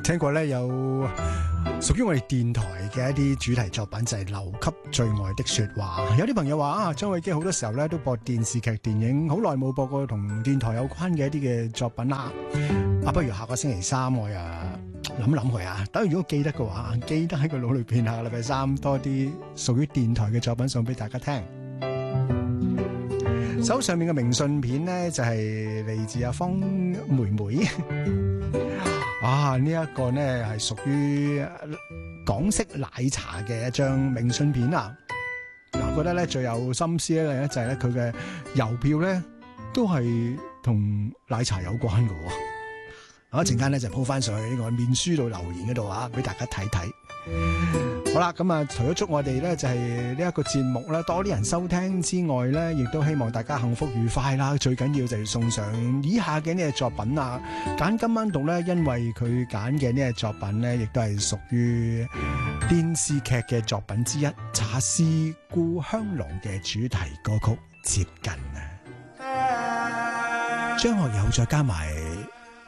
聽過咧有屬於我哋電台嘅一啲主題作品，就係留給最愛的說話。有啲朋友話啊，張偉基好多時候咧都播電視劇、電影，好耐冇播過同電台有關嘅一啲嘅作品啦。不如下個星期三我又諗諗佢啊。等如果記得嘅話，記得喺個腦裏邊，下個禮拜三多啲屬於電台嘅作品送俾大家聽。手上面嘅明信片呢，就係嚟自阿方妹妹。啊！呢一個呢係屬於港式奶茶嘅一張明信片啊！我覺得咧最有心思咧就係咧佢嘅郵票咧都係同奶茶有關嘅。我一陣間咧就鋪翻上去呢個面書度留言嗰度啊，俾大家睇睇。好啦，咁啊，除咗祝我哋咧就係呢一個節目咧多啲人收聽之外咧，亦都希望大家幸福愉快啦。最緊要就係送上以下嘅呢個作品啊！揀今晚讀咧，因為佢揀嘅呢個作品咧，亦都係屬於電視劇嘅作品之一，《茶是故鄉濃》嘅主題歌曲《接近》啊。張學友再加埋